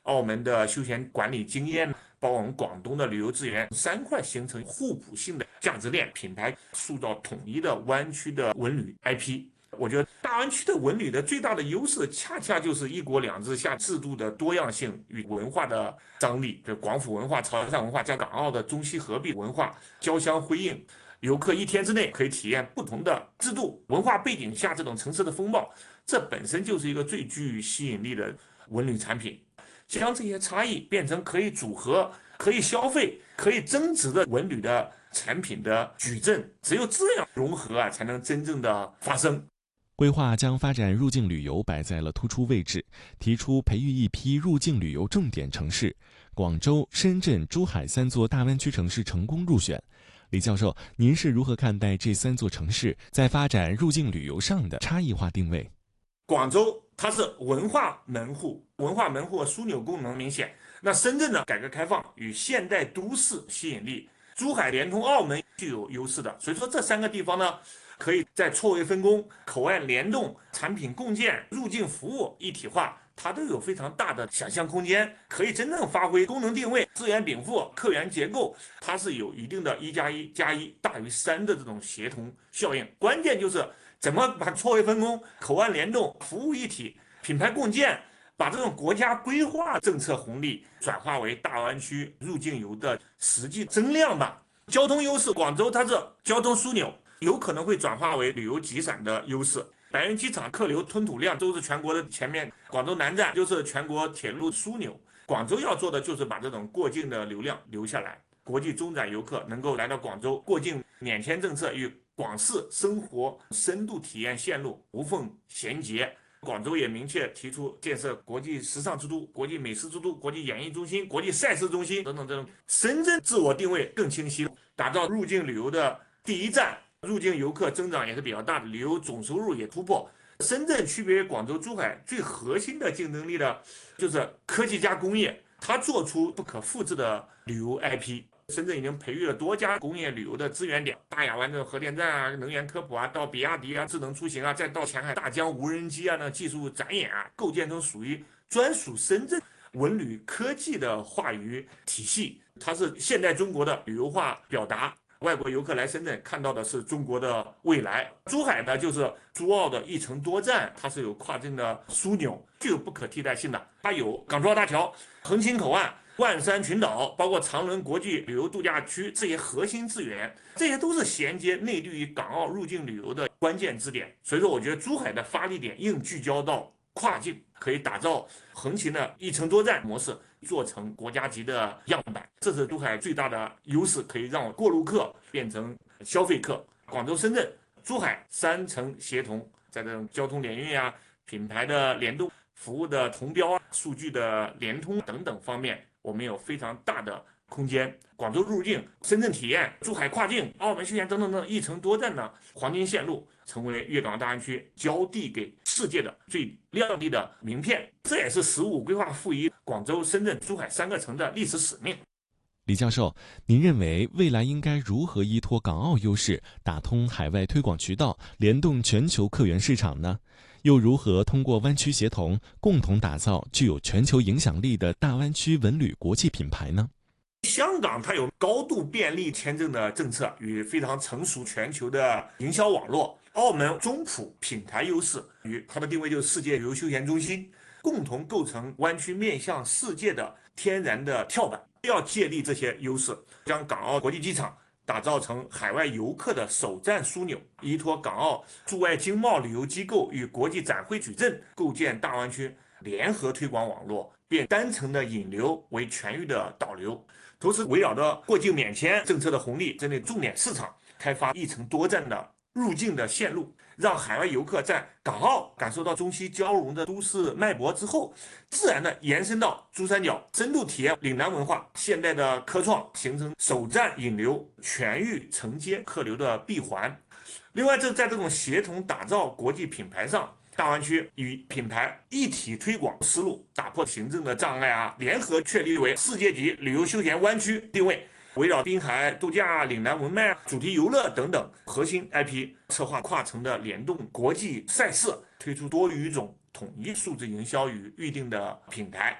澳门的休闲管理经验，包括我们广东的旅游资源，三块形成互补性的价值链，品牌塑造统一的湾区的文旅 IP。我觉得大湾区的文旅的最大的优势，恰恰就是一国两制下制度的多样性与文化的张力，就广府文化、潮汕文化加港澳的中西合璧文化交相辉映。游客一天之内可以体验不同的制度文化背景下这种城市的风貌，这本身就是一个最具吸引力的文旅产品。将这些差异变成可以组合、可以消费、可以增值的文旅的产品的矩阵，只有这样融合才能真正的发生。 规划将发展入境旅游摆在了突出位置，提出培育一批入境旅游重点城市，广州、深圳、珠海3座大湾区城市成功入选。李教授，您是如何看待这3座城市在发展入境旅游上的差异化定位？ 广州它是文化门户，文化门户枢纽功能明显。那深圳呢，改革开放与现代都市吸引力，珠海连通澳门具有优势的。所以说这3个地方呢，可以在错位分工、口岸联动、产品共建、入境服务一体化，它都有非常大的想象空间，可以真正发挥功能定位、资源禀赋、客源结构，它是有一定的1+1+1大于3的这种协同效应。关键就是怎么把错位分工、口岸联动、服务一体、品牌共建，把这种国家规划政策红利转化为大湾区入境游的实际增量吧。交通优势，广州它是交通枢纽，有可能会转化为旅游集散的优势。白云机场客流吞吐量都是全国的前面，广州南站就是全国铁路枢纽。广州要做的就是把这种过境的流量留下来，国际中转游客能够来到广州，过境免签政策与广式生活深度体验线路无缝衔接。广州也明确提出建设国际时尚之都、国际美食之都、国际演艺中心、国际赛事中心等等这种。深圳自我定位更清晰，打造入境旅游的第一站，入境游客增长也是比较大的，旅游总收入也突破。深圳区别于广州、珠海最核心的竞争力的就是科技加工业，它做出不可复制的旅游 IP。深圳已经培育了多家工业旅游的资源点，大亚湾的核电站啊、能源科普啊，到比亚迪啊、智能出行啊，再到前海大疆无人机啊那技术展演啊，构建成属于专属深圳文旅科技的话语体系。它是现代中国的旅游化表达。外国游客来深圳看到的是中国的未来。珠海呢，就是珠澳的一城多站，它是有跨境的枢纽，具有不可替代性的。它有港珠澳大桥、横琴口岸、万山群岛，包括长伦国际旅游度假区这些核心资源，这些都是衔接内地与港澳入境旅游的关键支点。所以说，我觉得珠海的发力点应聚焦到跨境，可以打造横琴的一城多站模式，做成国家级的样板，这是珠海最大的优势，可以让过路客变成消费客。广州、深圳、珠海3城协同，在这种交通联运啊、品牌的联动、服务的同标啊、数据的联通等等方面，我们有非常大的空间。广州入境、深圳体验、珠海跨境、澳门休闲等等等一城多站的黄金线路，成为粤港澳大湾区交递给世界的最亮丽的名片。这也是“15规划赋予广州、深圳、珠海3个城的历史使命。 李教授，您认为未来应该如何依托港澳优势，打通海外推广渠道，联动全球客源市场呢？又如何通过湾区协同，共同打造具有全球影响力的大湾区文旅国际品牌呢？ 香港它有高度便利签证的政策与非常成熟全球的营销网络，澳门中普品牌优势与它的定位就是世界旅游休闲中心，共同构成湾区面向世界的天然的跳板。要借力这些优势，将港澳国际机场打造成海外游客的首站枢纽，依托港澳驻外经贸旅游机构与国际展会矩阵，构建大湾区联合推广网络，变单程的引流为全域的导流。同时，围绕着过境免签政策的红利，针对重点市场开发一城多站的入境的线路，让海外游客在港澳感受到中西交融的都市脉搏之后，自然的延伸到珠三角，深度体验岭南文化、现代的科创，形成首站引流、全域承接客流的闭环。另外，在这种协同打造国际品牌上，大湾区与品牌一体推广思路，打破行政的障碍啊，联合确立为世界级旅游休闲湾区定位。围绕滨海度假、岭南文脉、主题游乐等等核心 IP，策划跨城的联动国际赛事，推出多语种统一数字营销与预定的品牌。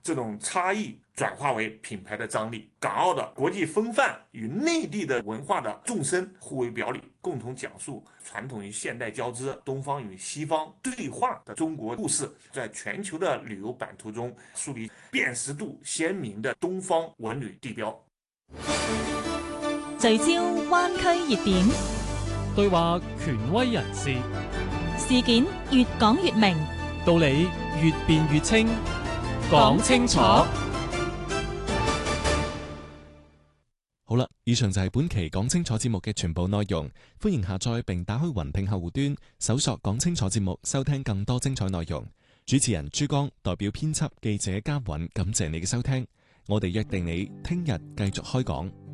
这种差异转化为品牌的张力。港澳的国际风范与内地的文化的纵深互为表里，共同讲述传统与现代交织、东方与西方对话的中国故事，在全球的旅游版图中树立辨识度鲜明的東方文旅地標。 聚焦灣區熱點， 對話權威人士， 事件越講越明， 道理越辯越清，講清楚。 好啦，以上就係本期講清楚節目嘅全部內容。歡迎下載並打開雲聽客戶端，搜索講清楚節目，收聽更多精彩內容。主持人朱剛代表編輯記者嘉允，感謝你嘅收聽。我哋約定你聽日繼續開講。